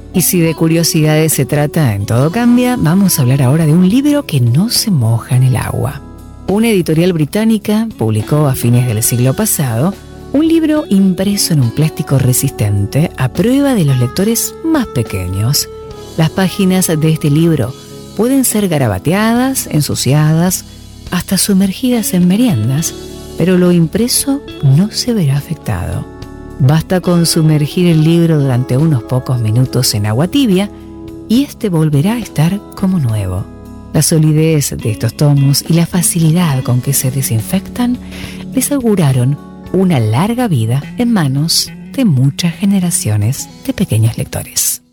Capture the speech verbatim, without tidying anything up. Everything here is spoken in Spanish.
Y si de curiosidades se trata en Todo Cambia, vamos a hablar ahora de un libro que no se moja en el agua. Una editorial británica publicó a fines del siglo pasado un libro impreso en un plástico resistente a prueba de los lectores más pequeños. Las páginas de este libro pueden ser garabateadas, ensuciadas, hasta sumergidas en meriendas, pero lo impreso no se verá afectado. Basta con sumergir el libro durante unos pocos minutos en agua tibia y este volverá a estar como nuevo. La solidez de estos tomos y la facilidad con que se desinfectan les auguraron una larga vida en manos de muchas generaciones de pequeños lectores.